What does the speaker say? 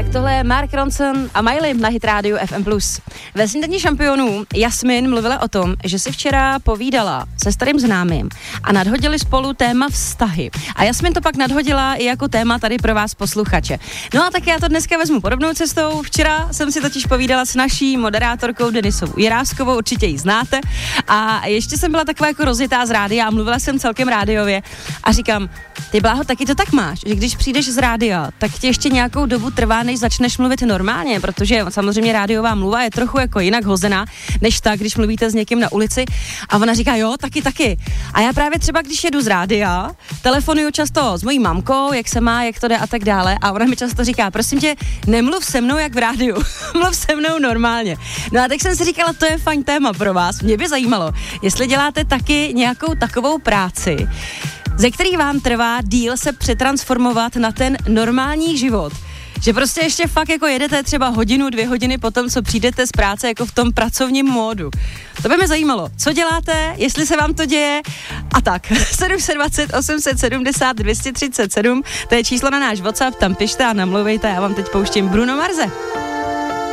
Tak tohle je Mark Ronson a Miley na Hit Radio FM+. Ve snídani šampionů Jasmin mluvila o tom, že si včera povídala se starým známým a nadhodili spolu téma vztahy. A Jasmin to pak nadhodila i jako téma tady pro vás posluchače. No a tak já to dneska vezmu podobnou cestou. Včera jsem si totiž povídala s naší moderátorkou Denisou Jiráskovou, určitě ji znáte. A ještě jsem byla taková jako rozjetá z rádia a mluvila jsem celkem rádiově a říkám, ty Bláho, taky to tak máš, že když přijdeš z rádia, tak ti ještě nějakou dobu trvá, než začneš mluvit normálně, protože samozřejmě rádiová mluva je trochu jako jinak hozená, než tak, když mluvíte s někým na ulici. A ona říká, jo, taky. A já právě třeba, když jedu z rádia, telefonuju často s mojí mamkou, jak se má, jak to jde a tak dále. A ona mi často říká, prosím tě, nemluv se mnou jak v rádiu, mluv se mnou normálně. No a tak jsem si říkala, to je fajn téma pro vás. Mě by zajímalo, jestli děláte taky nějakou takovou práci, ze který vám trvá díl se přetransformovat na ten normální život. Že prostě ještě fakt jako jedete třeba hodinu, 2 hodiny potom, co přijdete z práce jako v tom pracovním módu. To by mě zajímalo, co děláte, jestli se vám to děje a tak. 720 870 237, to je číslo na náš WhatsApp, tam pište a namluvejte, já vám teď pouštím Bruno Marse.